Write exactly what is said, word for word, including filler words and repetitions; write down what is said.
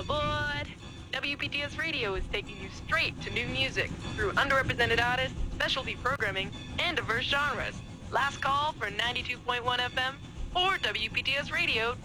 aboard! W P T S Radio is taking you straight to new music through underrepresented artists, specialty programming, and diverse genres. Last call for ninety-two point one F M or W P T S radio